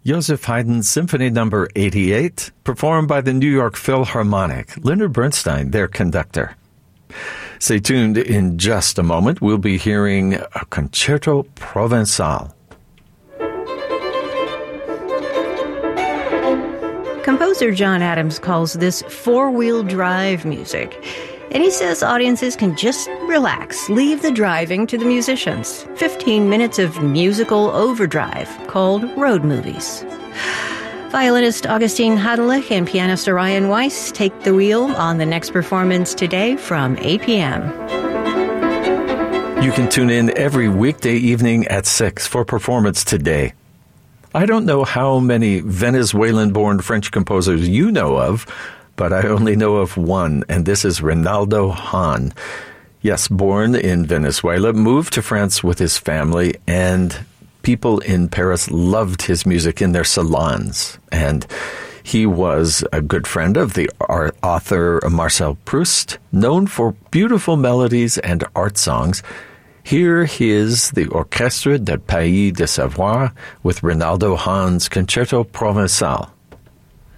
Joseph Haydn's Symphony No. 88, performed by the New York Philharmonic. Leonard Bernstein, their conductor. Stay tuned. In just a moment, we'll be hearing a Concerto Provençal. Composer John Adams calls this four-wheel drive music. And he says audiences can just relax, leave the driving to the musicians. 15 minutes of musical overdrive called road movies. Violinist Augustine Hadelich and pianist Orion Weiss take the wheel on the next performance today from 8 p.m. You can tune in every weekday evening at 6 for Performance Today. I don't know how many Venezuelan-born French composers you know of, but I only know of one, and this is Reynaldo Hahn. Yes, born in Venezuela, moved to France with his family, and people in Paris loved his music in their salons. And he was a good friend of the author Marcel Proust, known for beautiful melodies and art songs. Here is the Orchestre del Pays de Savoie with Reynaldo Hahn's Concerto Provençal.